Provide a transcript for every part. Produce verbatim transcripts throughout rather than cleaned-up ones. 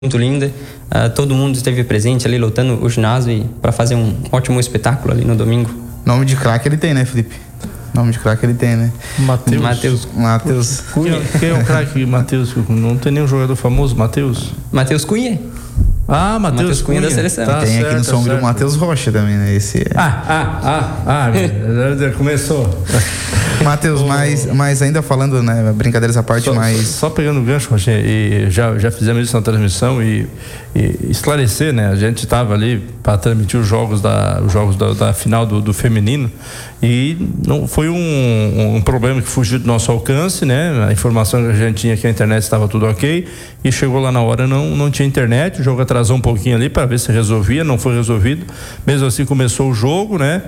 muito linda, uh, todo mundo esteve presente ali lotando o ginásio e para fazer um ótimo espetáculo ali no domingo. Nome de craque ele tem, né, Felipe? Nome de craque ele tem, né? Matheus. Matheus. Matheus. Cunha. Quem é o craque Matheus? Não tem nenhum jogador famoso, Matheus? Matheus Cunha. Ah, Matheus Cunha. Cunha da seleção. Tá, tem certo, aqui no Sombrio o Matheus Rocha também, né? Esse é... Ah, ah, ah, ah, começou. Matheus, mas, mas ainda falando, né, brincadeiras à parte, só, mas... Só pegando o gancho, Rocha, e já, já fizemos isso na transmissão e, e esclarecer, né? A gente estava ali para transmitir os jogos da, os jogos da, da final do, do feminino e não foi um, um problema que fugiu do nosso alcance, né? A informação que a gente tinha que a internet estava tudo ok e chegou lá na hora, não, não tinha internet, o jogo atrasou um pouquinho ali para ver se resolvia, não foi resolvido. Mesmo assim começou o jogo, né?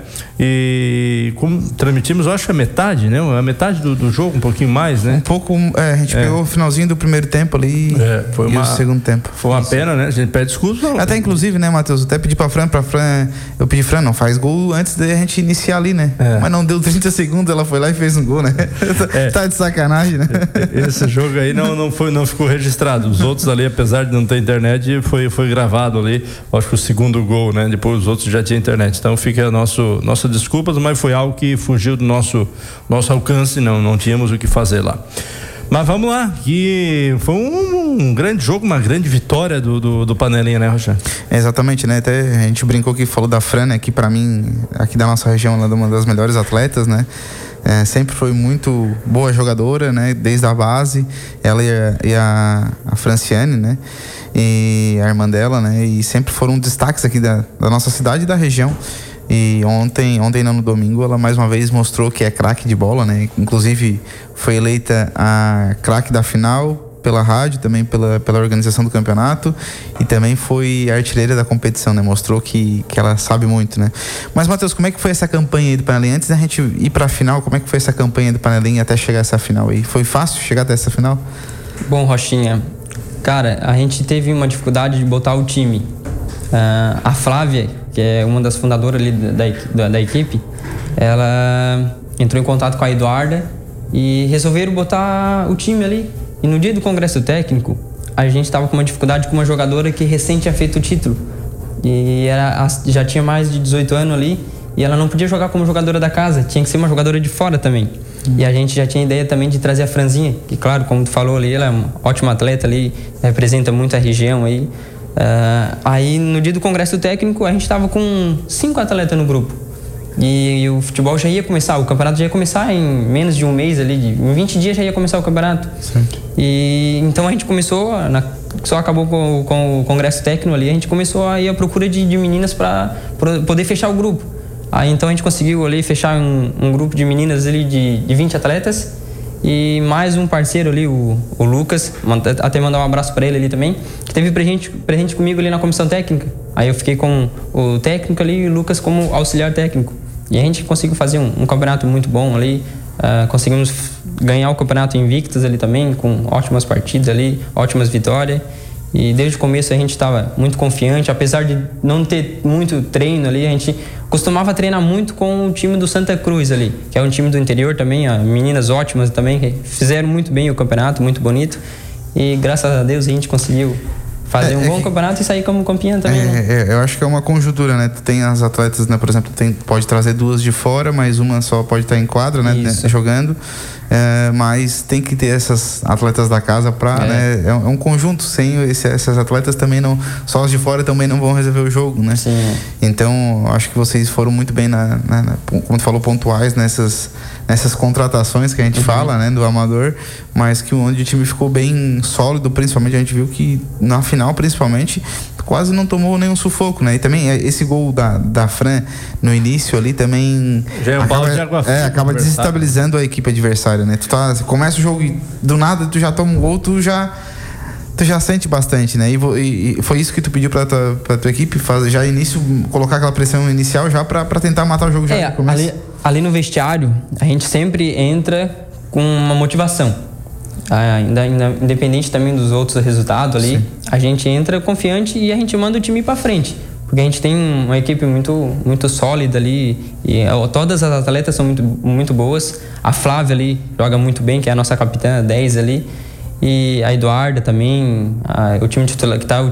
E como transmitimos, eu acho que a metade, né? A metade do, do jogo, um pouquinho mais, né? Um pouco, é, a gente é. pegou o finalzinho do primeiro tempo ali é, foi e uma, o segundo tempo. Foi uma Isso. pena, né? A gente pede desculpa. Até inclusive, né, Matheus? Até pedi pra Fran, pra Fran, eu pedi Fran, não faz gol antes da gente iniciar ali, né? É. Mas não deu trinta segundos, ela foi lá e fez um gol, né? É. Tá de sacanagem, né? Esse jogo aí não, não, foi, não ficou registrado. Os outros ali, apesar de não ter internet, foi, foi gravado ali, acho que o segundo gol, né? Depois os outros já tinham internet. Então fica nosso, nossas desculpas, mas foi algo que fugiu do nosso, nosso alcance, não, não tínhamos o que fazer lá. Mas vamos lá, que foi um, um grande jogo, uma grande vitória do, do, do Panelinha, né, Rocha? É, exatamente, né? Até a gente brincou que falou da Fran, né? Que pra mim, aqui da nossa região, ela é uma das melhores atletas, né? É, sempre foi muito boa jogadora, né? Desde a base, ela e a, e a, a Franciane, né? E a irmã dela, né? E sempre foram destaques aqui da, da nossa cidade e da região. E ontem, ontem não, no domingo, ela mais uma vez mostrou que é craque de bola, né? Inclusive foi eleita a craque da final pela rádio, também pela, pela organização do campeonato e também foi artilheira da competição, né? Mostrou que, que ela sabe muito, né? Mas, Matheus, como é que foi essa campanha aí do Panelinha? Antes da gente ir pra final, como é que foi essa campanha do Panelinha até chegar a essa final aí? Foi fácil chegar até essa final? Bom, Rochinha, cara, a gente teve uma dificuldade de botar o time. Uh, a Flávia, que é uma das fundadoras ali da, da, da equipe, ela entrou em contato com a Eduarda e resolveram botar o time ali. E no dia do congresso técnico, a gente estava com uma dificuldade com uma jogadora que recém tinha feito o título. E era, já tinha mais de dezoito anos ali e ela não podia jogar como jogadora da casa, tinha que ser uma jogadora de fora também. Uhum. E a gente já tinha ideia também de trazer a Franzinha, que claro, como tu falou ali, ela é uma ótima atleta ali, representa muito a região aí. Uh, aí no dia do congresso técnico a gente estava com cinco atletas no grupo e, e o futebol já ia começar, o campeonato já ia começar em menos de um mês ali, de, em vinte dias já ia começar o campeonato. Sim. E então a gente começou, na, só acabou com, com o congresso técnico ali, a gente começou a ir à procura de, de meninas para poder fechar o grupo. Aí então a gente conseguiu ali fechar um, um grupo de meninas ali de, de vinte atletas e mais um parceiro ali, o, o Lucas, até mandar um abraço para ele ali também, que teve presente, presente comigo ali na comissão técnica. Aí eu fiquei com o técnico ali e o Lucas como auxiliar técnico. E a gente conseguiu fazer um, um campeonato muito bom ali, uh, conseguimos ganhar o campeonato invictos ali também, com ótimas partidas ali, ótimas vitórias. E desde o começo a gente estava muito confiante, apesar de não ter muito treino ali, a gente costumava treinar muito com o time do Santa Cruz ali, que é um time do interior também, meninas ótimas também, que fizeram muito bem o campeonato, muito bonito. E graças a Deus a gente conseguiu fazer é, um bom é, campeonato e sair como campeã também, é, né? É, eu acho que é uma conjuntura, né? Tu tem as atletas, né? Por exemplo, tem, pode trazer duas de fora, mas uma só pode estar em quadra, né? Isso. Jogando. É, mas tem que ter essas atletas da casa para, é. né? É um, é um conjunto. Sem esse, essas atletas também não, só as de fora também não vão resolver o jogo, né? Sim. Então, acho que vocês foram muito bem na, na, na como tu falou, pontuais nessas nessas contratações que a gente uhum. fala, né, do amador, mas que onde o time ficou bem sólido, principalmente a gente viu que na final, principalmente, quase não tomou nenhum sufoco, né? E também esse gol da, da Fran no início ali também já é um acaba, balde de água fria, é, acaba desestabilizando a equipe adversária, né? Tu tá, começa o jogo e do nada tu já toma um gol, tu já tu já sente bastante, né? E, e, e foi isso que tu pediu pra tua, pra tua equipe, fazer já início, colocar aquela pressão inicial já pra, pra tentar matar o jogo já é, no começo. Ali, ali no vestiário, a gente sempre entra com uma motivação. Ainda, ainda, independente também dos outros resultados ali, sim, a gente entra confiante e a gente manda o time pra frente. Porque a gente tem uma equipe muito, muito sólida ali e todas as atletas são muito, muito boas. A Flávia ali joga muito bem, que é a nossa capitã dez ali. e a Eduarda também, a, o time titular que tá, o